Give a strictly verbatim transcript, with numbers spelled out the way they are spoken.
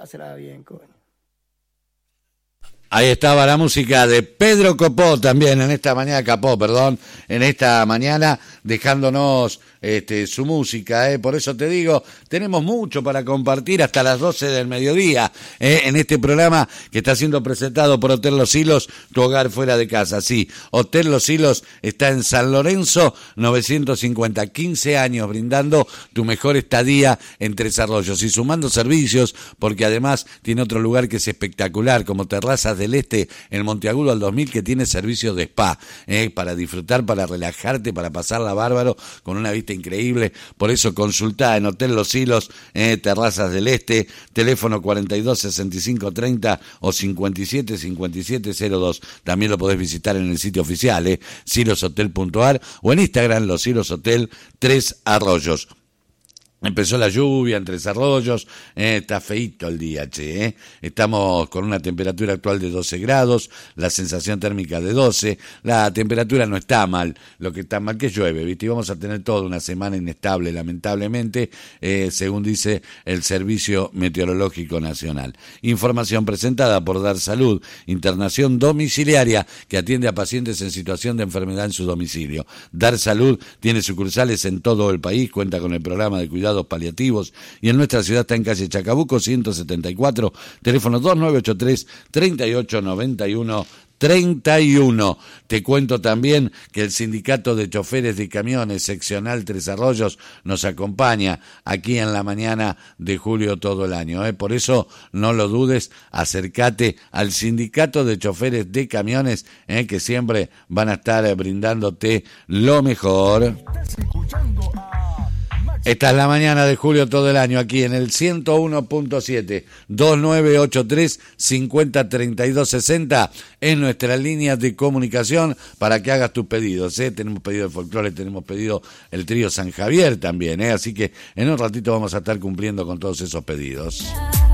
Pásala bien, coño. Ahí estaba la música de Pedro Capó también en esta mañana, Capó, perdón, en esta mañana dejándonos este, su música, ¿eh? Por eso te digo, tenemos mucho para compartir hasta las doce del mediodía, ¿eh? En este programa que está siendo presentado por Hotel Los Hilos, tu hogar fuera de casa. Sí, Hotel Los Hilos está en San Lorenzo novecientos cincuenta, quince años brindando tu mejor estadía en Tres Arroyos y sumando servicios, porque además tiene otro lugar que es espectacular, como Terrazas del Este en Monteagudo al dos mil, que tiene servicios de spa, ¿eh? Para disfrutar, para relajarte, para pasarla bárbaro, con una vista increíble. Por eso consultá en Hotel Los Hilos, eh, Terrazas del Este, teléfono cuarenta y dos sesenta y cinco treinta o cincuenta y siete cincuenta y siete cero dos. También lo podés visitar en el sitio oficial, eh, siloshotel punto a r, o en Instagram, Los Hilos Hotel Tres Arroyos. Empezó la lluvia en Tres Arroyos, eh, está feíto el día, che, eh. Estamos con una temperatura actual de doce grados, la sensación térmica de doce, la temperatura no está mal, lo que está mal que llueve, ¿viste? Y vamos a tener toda una semana inestable, lamentablemente, eh, según dice el Servicio Meteorológico Nacional. Información presentada por Dar Salud, internación domiciliaria que atiende a pacientes en situación de enfermedad en su domicilio. Dar Salud tiene sucursales en todo el país, cuenta con el programa de cuidado paliativos y en nuestra ciudad está en calle Chacabuco ciento setenta y cuatro, teléfono dos nueve ocho tres, treinta y ocho noventa y uno treinta y uno. Te cuento también que el Sindicato de Choferes de Camiones Seccional Tres Arroyos nos acompaña aquí en la mañana de julio todo el año, ¿eh? Por eso no lo dudes, acércate al Sindicato de Choferes de Camiones, ¿eh? Que siempre van a estar brindándote lo mejor. Esta es la mañana de julio todo el año aquí en el ciento uno punto siete, dos nueve ocho tres, cincuenta treinta y dos sesenta en nuestra línea de comunicación para que hagas tus pedidos, ¿eh? Tenemos pedido de folclore, tenemos pedido el trío San Javier también, ¿eh? Así que en un ratito vamos a estar cumpliendo con todos esos pedidos.